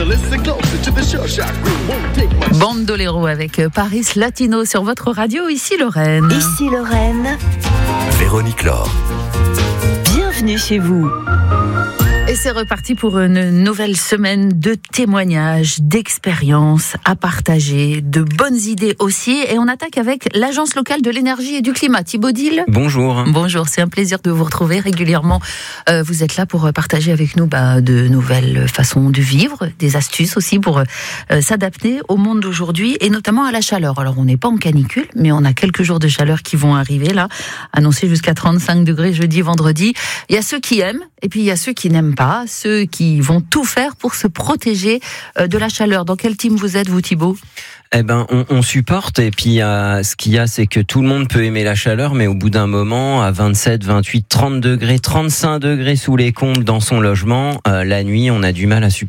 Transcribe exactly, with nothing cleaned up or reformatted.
Bandolero avec Paris Latino sur votre radio, ici Lorraine. Ici Lorraine. Véronique Laure. Bienvenue chez vous. Et c'est reparti pour une nouvelle semaine de témoignages, d'expériences à partager, de bonnes idées aussi. Et on attaque avec l'Agence locale de l'énergie et du climat. Thibaut Dille. Bonjour. Bonjour, c'est un plaisir de vous retrouver régulièrement. Euh, vous êtes là pour partager avec nous bah, de nouvelles façons de vivre, des astuces aussi pour euh, s'adapter au monde d'aujourd'hui et notamment à la chaleur. Alors on n'est pas en canicule, mais on a quelques jours de chaleur qui vont arriver là, annoncés jusqu'à trente-cinq degrés jeudi, vendredi. Il y a ceux qui aiment et puis il y a ceux qui n'aiment pas, ceux qui vont tout faire pour se protéger de la chaleur. Dans quel team vous êtes, vous, Thibaut ? Eh ben, on, on supporte, et puis euh, ce qu'il y a, c'est que tout le monde peut aimer la chaleur, mais au bout d'un moment, à vingt-sept, vingt-huit, trente degrés, trente-cinq degrés sous les combles dans son logement, euh, la nuit, on a du mal à supporter.